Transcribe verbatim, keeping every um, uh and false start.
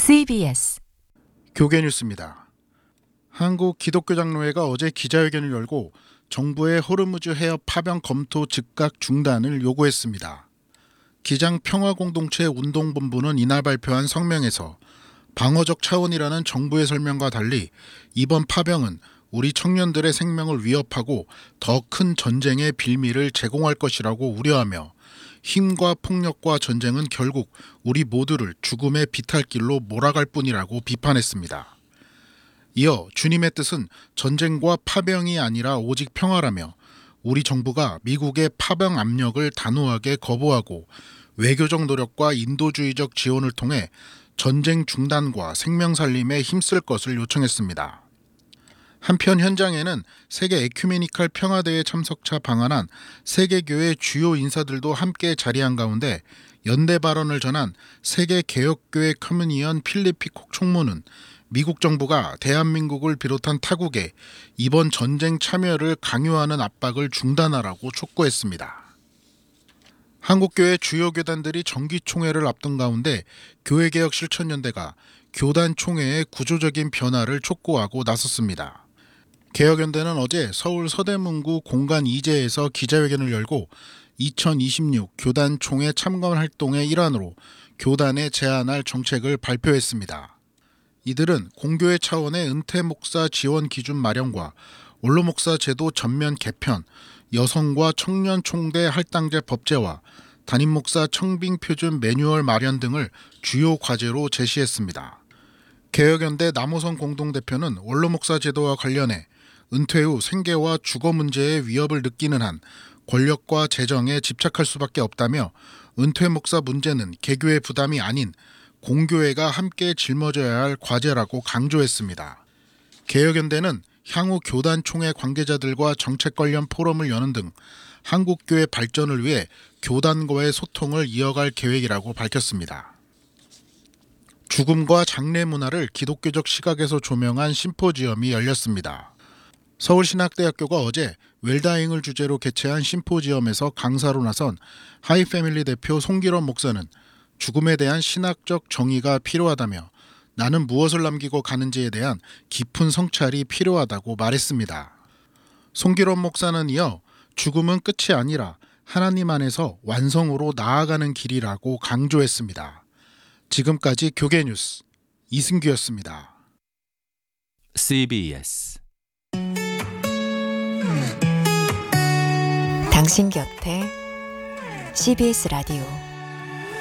씨비에스 교계 뉴스입니다. 한국 기독교장로회가 어제 기자회견을 열고 정부의 호르무즈 해협 파병 검토 즉각 중단을 요구했습니다. 기장평화공동체 운동본부는 이날 발표한 성명에서 방어적 차원이라는 정부의 설명과 달리 이번 파병은 우리 청년들의 생명을 위협하고 더 큰 전쟁의 빌미를 제공할 것이라고 우려하며 힘과 폭력과 전쟁은 결국 우리 모두를 죽음의 비탈길로 몰아갈 뿐이라고 비판했습니다. 이어 주님의 뜻은 전쟁과 파병이 아니라 오직 평화라며 우리 정부가 미국의 파병 압력을 단호하게 거부하고 외교적 노력과 인도주의적 지원을 통해 전쟁 중단과 생명 살림에 힘쓸 것을 요청했습니다. 한편 현장에는 세계 에큐메니칼 평화대회 참석차 방한한 세계교회 주요 인사들도 함께 자리한 가운데 연대 발언을 전한 세계개혁교회 커뮤니언 필리피 콕 총무는 미국 정부가 대한민국을 비롯한 타국에 이번 전쟁 참여를 강요하는 압박을 중단하라고 촉구했습니다. 한국교회 주요 교단들이 정기총회를 앞둔 가운데 교회개혁 실천연대가 교단 총회의 구조적인 변화를 촉구하고 나섰습니다. 개혁연대는 어제 서울 서대문구 공간 이재에서 기자회견을 열고 이천이십육 교단 총회 참관 활동의 일환으로 교단에 제안할 정책을 발표했습니다. 이들은 공교회 차원의 은퇴 목사 지원 기준 마련과 원로 목사 제도 전면 개편, 여성과 청년 총대 할당제 법제화, 담임 목사 청빙 표준 매뉴얼 마련 등을 주요 과제로 제시했습니다. 개혁연대 남호성 공동대표는 원로 목사 제도와 관련해 은퇴 후 생계와 주거 문제의 위협을 느끼는 한 권력과 재정에 집착할 수밖에 없다며 은퇴 목사 문제는 개교의 부담이 아닌 공교회가 함께 짊어져야 할 과제라고 강조했습니다. 개혁연대는 향후 교단 총회 관계자들과 정책 관련 포럼을 여는 등 한국교회 발전을 위해 교단과의 소통을 이어갈 계획이라고 밝혔습니다. 죽음과 장례 문화를 기독교적 시각에서 조명한 심포지엄이 열렸습니다. 서울신학대학교가 어제 웰다잉을 주제로 개최한 심포지엄에서 강사로 나선 하이패밀리 대표 송기론 목사는 죽음에 대한 신학적 정의가 필요하다며 나는 무엇을 남기고 가는지에 대한 깊은 성찰이 필요하다고 말했습니다. 송기론 목사는 이어 죽음은 끝이 아니라 하나님 안에서 완성으로 나아가는 길이라고 강조했습니다. 지금까지 교계 뉴스 이승규였습니다. 씨비에스 당신 곁에 씨비에스 라디오